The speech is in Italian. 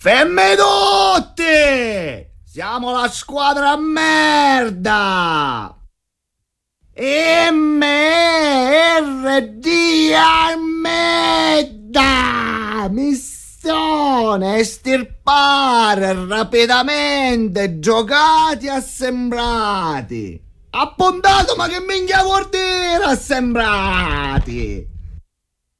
Femme tutti! Siamo la squadra a merda! MRD merda! Missione estirpare rapidamente giocati assembrati! Appuntato, ma che minchia vuol dire assembrati?